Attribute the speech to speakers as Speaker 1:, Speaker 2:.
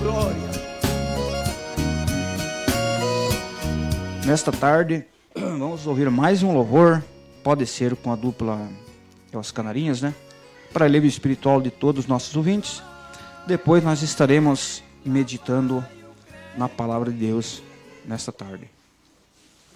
Speaker 1: glória.
Speaker 2: Nesta tarde, vamos ouvir mais um louvor. Pode ser com a dupla Os Canarinhas, né? Para alívio espiritual de todos os nossos ouvintes. Depois nós estaremos meditando na palavra de Deus nesta tarde.